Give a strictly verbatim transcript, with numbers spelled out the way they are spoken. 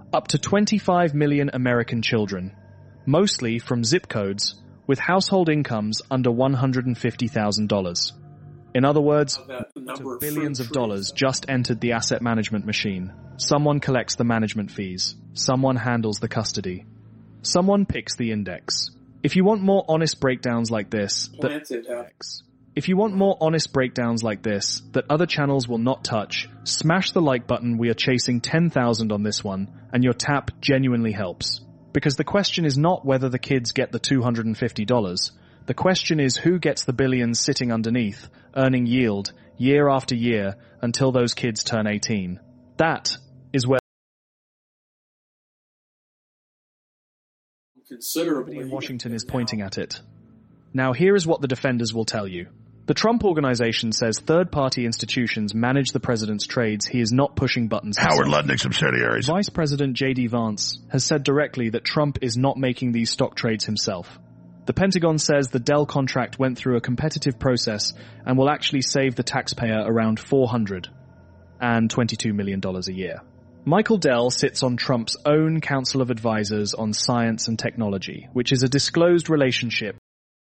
Up to twenty-five million American children, mostly from zip codes with household incomes under one hundred fifty thousand dollars. In other words, billions of dollars just entered the asset management machine. Someone collects the management fees. Someone handles the custody. Someone picks the index. If you want more honest breakdowns like this, that, if you want more honest breakdowns like this that other channels will not touch, smash the like button. We are chasing ten thousand on this one, and your tap genuinely helps. Because the question is not whether the kids get the two hundred fifty dollars. The question is who gets the billions sitting underneath, earning yield year after year until those kids turn eighteen. That is where considerably in Washington is pointing at it. Now here is what the defenders will tell you. The Trump Organization says third-party institutions manage the president's trades. He is not pushing buttons. Howard Lutnick subsidiaries. Vice President J D Vance has said directly that Trump is not making these stock trades himself. The Pentagon says the Dell contract went through a competitive process and will actually save the taxpayer around four hundred twenty-two million dollars a year. Michael Dell sits on Trump's own Council of Advisors on Science and Technology, which is a disclosed relationship